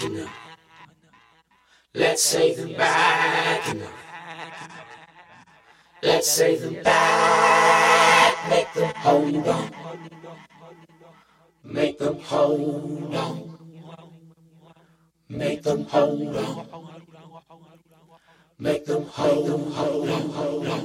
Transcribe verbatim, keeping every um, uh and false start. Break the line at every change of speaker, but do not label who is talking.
enough. Let's say them back enough. Let's say them back. Make them hold on. Make them hold on. Make them hold on. Make them hold on. Hold on. Hold on.